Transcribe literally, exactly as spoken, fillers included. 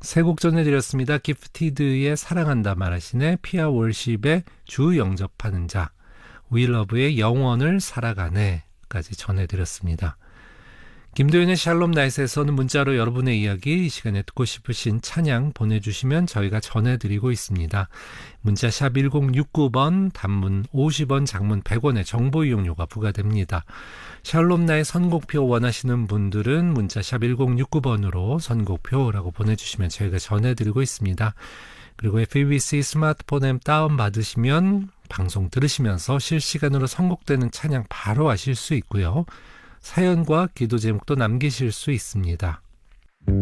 세 곡 전해드렸습니다. 기프티드의 사랑한다 말하시네, 피아 월십의 주 영접하는 자, 위러브의 영원을 살아가네까지 전해드렸습니다. 김도윤의 샬롬 나잇에서는 문자로 여러분의 이야기, 이 시간에 듣고 싶으신 찬양 보내주시면 저희가 전해드리고 있습니다. 문자 샵 일공육구 번, 단문 오십 원, 장문 백 원의 정보 이용료가 부과됩니다. 샬롬 나잇 선곡표 원하시는 분들은 문자 샵 일공육구 번으로 선곡표라고 보내주시면 저희가 전해드리고 있습니다. 그리고 에프이비씨 스마트폰 앱 다운받으시면 방송 들으시면서 실시간으로 선곡되는 찬양 바로 아실 수 있고요. 사연과 기도 제목도 남기실 수 있습니다.